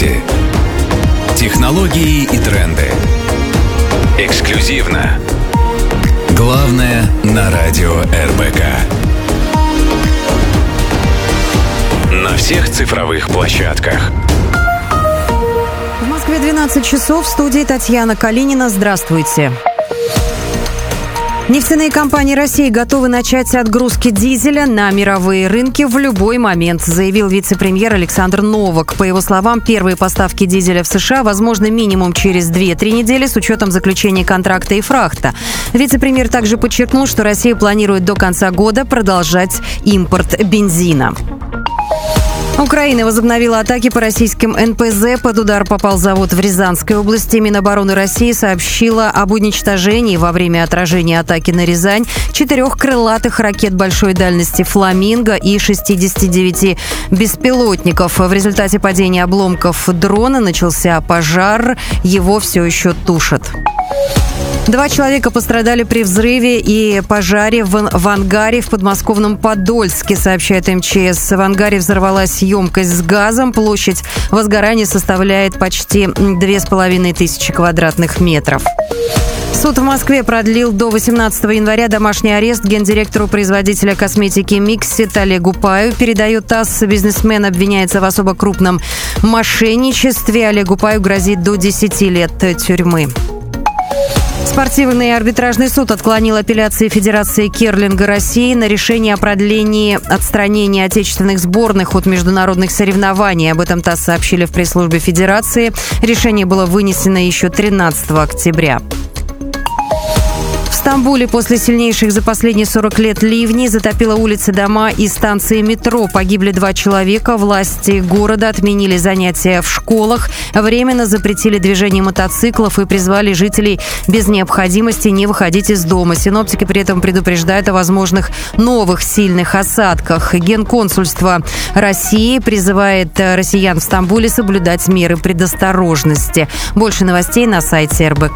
люди. Технологии и тренды. Эксклюзивно. Главное на радио РБК. На всех цифровых площадках. В Москве 12 часов. В студии Татьяна Калинина. Здравствуйте. Нефтяные компании России готовы начать отгрузки дизеля на мировые рынки в любой момент, заявил вице-премьер Александр Новак. По его словам, первые поставки дизеля в США возможны минимум через 2-3 недели с учетом заключения контракта и фрахта. Вице-премьер также подчеркнул, что Россия планирует до конца года продолжать импорт бензина. Украина возобновила атаки по российским НПЗ. Под удар попал завод в Рязанской области. Минобороны России сообщила об уничтожении во время отражения атаки на Рязань 4 крылатых ракет большой дальности «Фламинго» и 69 беспилотников. В результате падения обломков дрона начался пожар. Его все еще тушат. 2 человека пострадали при взрыве и пожаре в ангаре в подмосковном Подольске, сообщает МЧС. В ангаре взорвалась емкость с газом. Площадь возгорания составляет почти 2500 квадратных метров. Суд в Москве продлил до 18 января домашний арест гендиректору производителя косметики «Миксит» Олегу Паю. Передает ТАСС, бизнесмен обвиняется в особо крупном мошенничестве. Олегу Паю грозит до 10 лет тюрьмы. Спортивный арбитражный суд отклонил апелляции Федерации керлинга России на решение о продлении отстранения отечественных сборных от международных соревнований. Об этом ТАСС сообщили в пресс-службе Федерации. Решение было вынесено еще 13 октября. В Стамбуле после сильнейших за последние 40 лет ливней затопило улицы, дома и станции метро. Погибли 2 человека. Власти города отменили занятия в школах, временно запретили движение мотоциклов и призвали жителей без необходимости не выходить из дома. Синоптики при этом предупреждают о возможных новых сильных осадках. Генконсульство России призывает россиян в Стамбуле соблюдать меры предосторожности. Больше новостей на сайте РБК.